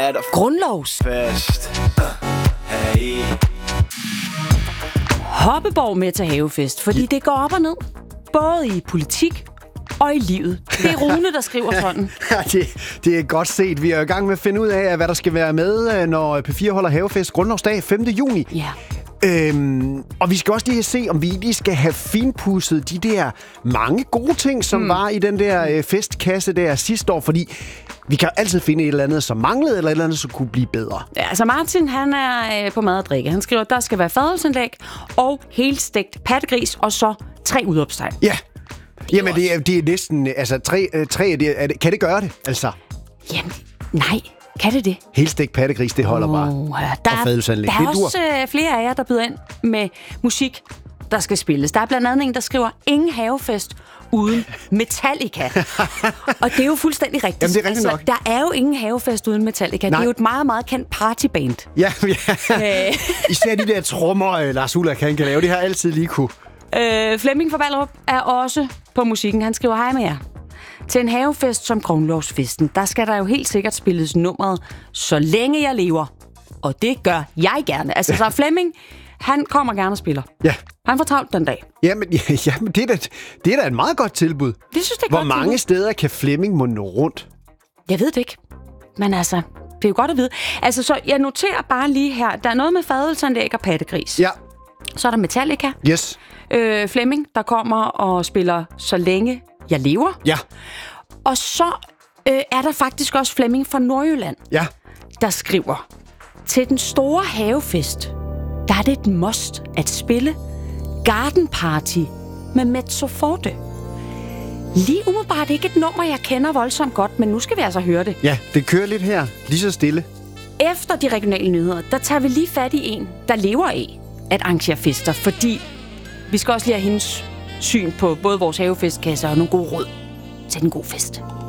er der Grundlovsfest. Hey. Hoppeborg med til havefest, fordi det går op og ned. Både i politik og i livet. Det er Rune, der skriver sådan. Ja, det er godt set. Vi er i gang med at finde ud af, hvad der skal være med, når P4 holder havefest grundlovsdag 5. juni. Ja. Og vi skal også lige se, om vi lige skal have finpudset de der mange gode ting, som var i den der festkasse der sidste år, fordi vi kan altid finde et eller andet, som manglede, eller et eller andet, som kunne blive bedre. Ja, altså Martin, han er på mad og drikke. Han skriver, at der skal være fadelsanlæg og helstegt pattegris, og så 3 udopstegn. Ja. Jamen, det er næsten... Altså, 3 kan det gøre det, altså? Jamen, nej. Kan det? Helstegt pattegris, det holder bare. Der er også flere af jer, der byder ind med musik, der skal spilles. Der er blandt andet en, der skriver, ingen havefest uden Metallica. Og det er jo fuldstændig rigtigt. Jamen, det er rigtigt nok. Der er jo ingen havefest uden Metallica. Nej. Det er jo et meget, meget kendt partyband. Ja. Især de der trommer, Lars Ulrik, han kan lave. Det har altid lige kunne. Flemming fra Ballerup er også på musikken. Han skriver, hej med jer. Til en havefest som Grundlovsfesten, der skal der jo helt sikkert spilles nummeret Så længe jeg lever. Og det gør jeg gerne. Altså, så Flemming, han kommer gerne og spiller. Ja. Han får travlt den dag. Jamen det er da et meget godt tilbud. Det synes jeg er Hvor godt mange tilbud. steder kan Flemming må nå rundt? Jeg ved det ikke. Men altså, det er jo godt at vide. Altså, så jeg noterer bare lige her. Der er noget med fadelsanlæg og pattegris. Ja. Så er der Metallica. Yes. Flemming, der kommer og spiller Så længe jeg lever. Ja. Og så er der faktisk også Flemming fra Nordjylland, Ja. der skriver, til den store havefest, der er det et must at spille Garden Party med Mezzo Forte. Lige umiddelbart ikke et nummer, jeg kender voldsomt godt, men nu skal vi altså høre det. Ja, det kører lidt her, lige så stille. Efter de regionale nyheder, der tager vi lige fat i en, der lever af at arrangere fester, fordi vi skal også lige have hendes syn på både vores havefestkasser og nogle gode råd til en god fest.